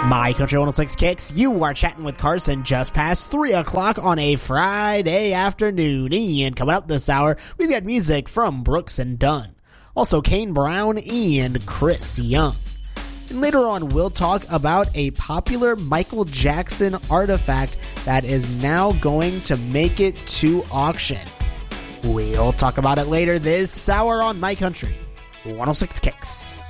My Country 106 Kicks, you are chatting with Carson just past 3 o'clock on a Friday afternoon. And coming up this hour, we've got music from Brooks and Dunn. Also, Kane Brown and Chris Young. And later on, we'll talk about a popular Michael Jackson artifact that is now going to make it to auction. We'll talk about it later this hour on My Country 106 Kicks.